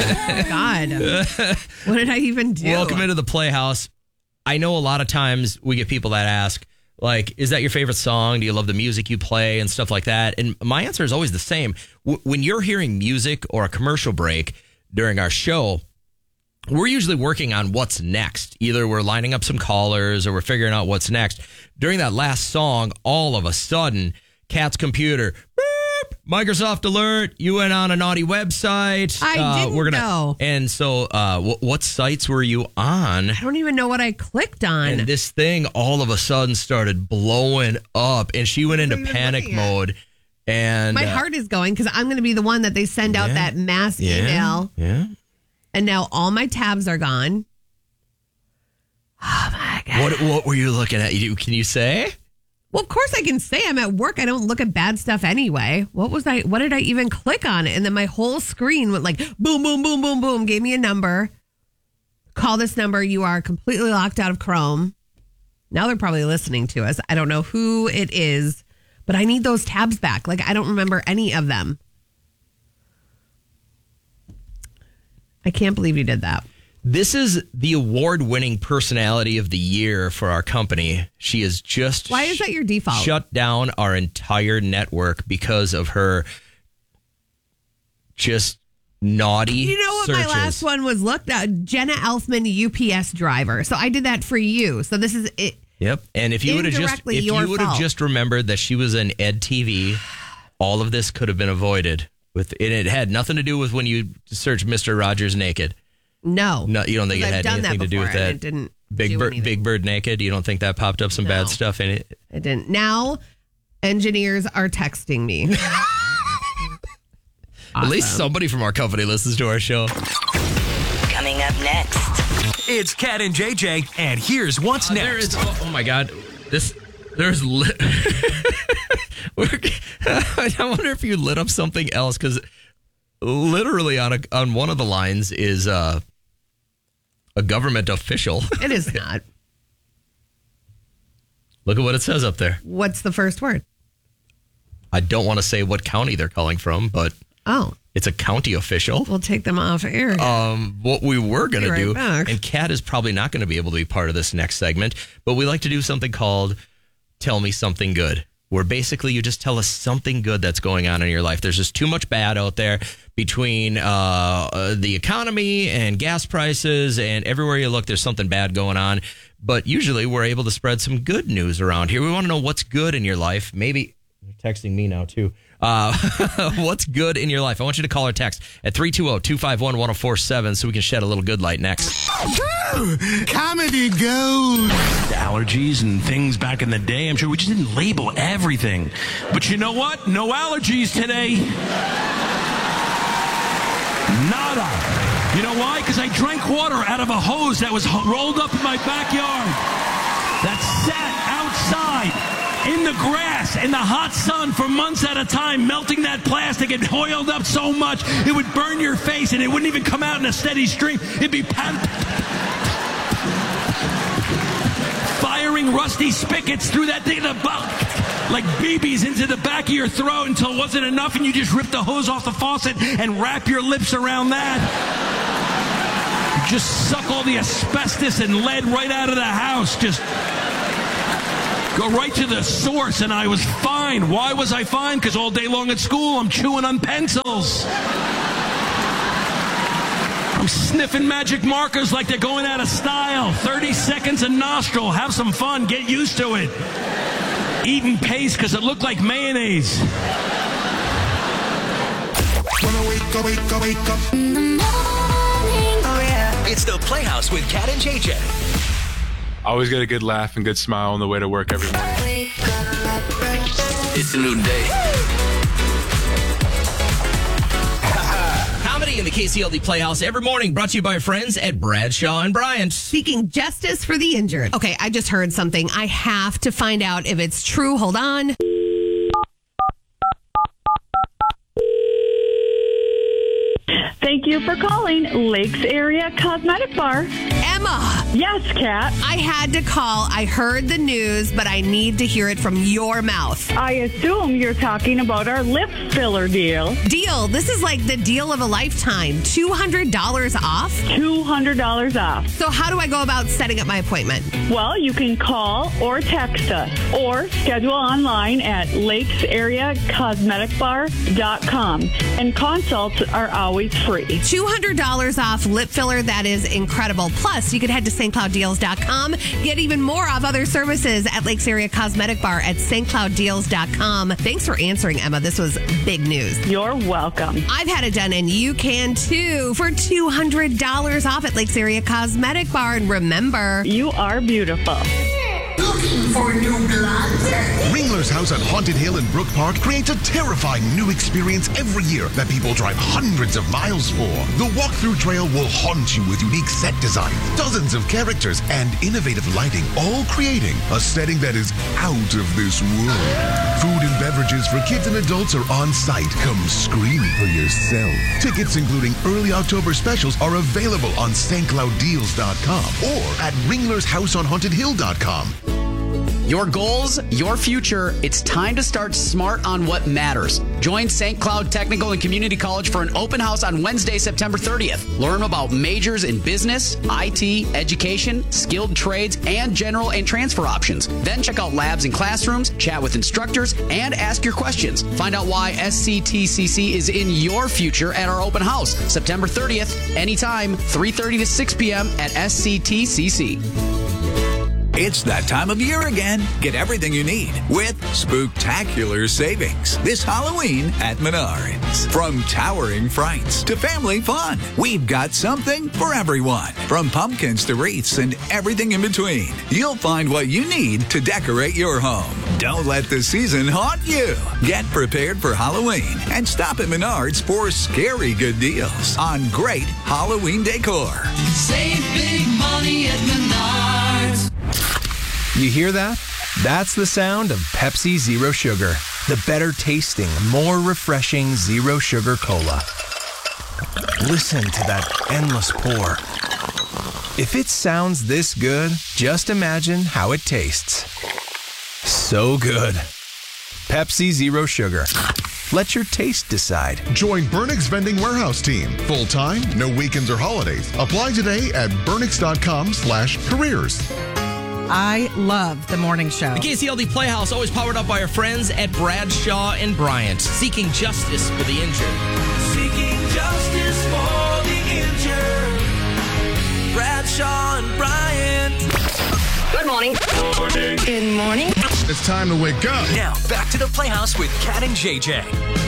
God. What did I even do? Welcome into the Playhouse. I know a lot of times we get people that ask, like, is that your favorite song? Do you love the music you play and stuff like that? And my answer is always the same. When you're hearing music or a commercial break during our show, we're usually working on what's next. Either we're lining up some callers or we're figuring out what's next. During that last song, all of a sudden, Kat's computer, beep, Microsoft alert, you went on a naughty website. I didn't know. And so what sites were you on? I don't even know what I clicked on. And this thing all of a sudden started blowing up, and she went into panic mode. And my heart is going because I'm going to be the one that they send out that mass email. Yeah. And now all my tabs are gone. Oh, my God. What were you looking at? Can you say? Well, of course I can say. I'm at work. I don't look at bad stuff anyway. What did I even click on? And then my whole screen went like boom, boom, boom, boom, boom. Gave me a number. Call this number. You are completely locked out of Chrome. Now they're probably listening to us. I don't know who it is, but I need those tabs back. Like, I don't remember any of them. I can't believe you did that. This is the award-winning personality of the year for our company. She is just... Why is that your default? Shut down our entire network because of her just naughty You know what searches. my last one was? Looked at Jenna Elfman, UPS driver. So I did that for you. So this is it. Yep. And if you would have just remembered that she was in Ed TV, all of this could have been avoided. It had nothing to do with when you search Mr. Rogers naked. No, you don't think it had anything to do with that? It didn't. Big Bird naked. You don't think that popped up some bad stuff in it? It didn't. Now, engineers are texting me. Awesome. At least somebody from our company listens to our show. Coming up next, it's Kat and JJ, and here's what's next. Oh my God, I wonder if you lit up something else, because literally on one of the lines is a government official. It is not. Look at what it says up there. What's the first word? I don't want to say what county they're calling from, but it's a county official. We'll take them off air. What we were going to do, back. and Kat is probably not going to be able to be part of this next segment, but we like to do something called Tell Me Something Good, where basically you just tell us something good that's going on in your life. There's just too much bad out there between the economy and gas prices, and everywhere you look, there's something bad going on. But usually we're able to spread some good news around here. We want to know what's good in your life. Maybe you're texting me now too. What's good in your life? I want you to call or text at 320-251-1047 so we can shed a little good light next. Comedy gold. Allergies and things back in the day. I'm sure we just didn't label everything. But you know what? No allergies today. Nada. You know why? Because I drank water out of a hose that was rolled up in my backyard. That sat outside in the grass in the hot sun for months at a time, melting that plastic. It oiled up so much it would burn your face, and it wouldn't even come out in a steady stream. It'd be firing rusty spigots through that thing like BBs into the back of your throat until it wasn't enough, and you just rip the hose off the faucet and wrap your lips around that. Just suck all the asbestos and lead right out of the house. Just go right to the source, and I was fine. Why was I fine? Because all day long at school, I'm chewing on pencils. I'm sniffing magic markers like they're going out of style. 30 seconds a nostril. Have some fun. Get used to it. Eating paste because it looked like mayonnaise. Wake up. in the morning. Oh yeah. It's the Playhouse with Kat and JJ. Always get a good laugh and good smile on the way to work every morning. Wake up right there. It's a new day. Comedy in the KCLD Playhouse every morning, brought to you by our friends at Bradshaw and Bryant. Seeking justice for the injured. Okay, I just heard something. I have to find out if it's true. Hold on. Thank you for calling Lakes Area Cosmetic Bar. Emma, Yes, Kat. I had to call. I heard the news, but I need to hear it from your mouth. I assume you're talking about our lip filler deal. Deal. This is like the deal of a lifetime. $200 off? $200 off. So how do I go about setting up my appointment? Well, you can call or text us or schedule online at lakesareacosmeticbar.com. And consults are always free. $200 off lip filler. That is incredible. Plus, you can head to stclouddeals.com. Get even more off other services at Lakes Area Cosmetic Bar at stclouddeals.com. Thanks for answering, Emma. This was big news. You're welcome. I've had it done, and you can too for $200 off at Lakes Area Cosmetic Bar. And remember, You are beautiful. Looking for new blood? Ringler's House on Haunted Hill in Brook Park creates a terrifying new experience every year that people drive hundreds of miles for. The walkthrough trail will haunt you with unique set designs, dozens of characters, and innovative lighting, all creating a setting that is out of this world. Food and beverages for kids and adults are on site. Come scream for yourself. Tickets, including early October specials, are available on stclouddeals.com or at ringlershouseonhauntedhill.com. Your goals, your future. It's time to start smart on what matters. Join St. Cloud Technical and Community College for an open house on Wednesday, September 30th. Learn about majors in business, IT, education, skilled trades, and general and transfer options. Then check out labs and classrooms, chat with instructors, and ask your questions. Find out why SCTCC is in your future at our open house, September 30th, anytime, 3:30 to 6 p.m. at SCTCC. It's that time of year again. Get everything you need with spooktacular savings this Halloween at Menards. From towering frights to family fun, we've got something for everyone. From pumpkins to wreaths and everything in between, you'll find what you need to decorate your home. Don't let the season haunt you. Get prepared for Halloween and stop at Menards for scary good deals on great Halloween decor. Save big money at Menards. You hear that? That's the sound of Pepsi Zero Sugar. The better tasting, more refreshing Zero Sugar Cola. Listen to that endless pour. If it sounds this good, just imagine how it tastes. So good. Pepsi Zero Sugar. Let your taste decide. Join Burnix Vending Warehouse Team. Full-time, no weekends or holidays. Apply today at burnix.com/careers. I love the morning show. The KCLD Playhouse, always powered up by our friends at Bradshaw and Bryant, seeking justice for the injured. Seeking justice for the injured. Bradshaw and Bryant. Good morning. Good morning. It's time to wake up. Now, back to the Playhouse with Kat and JJ.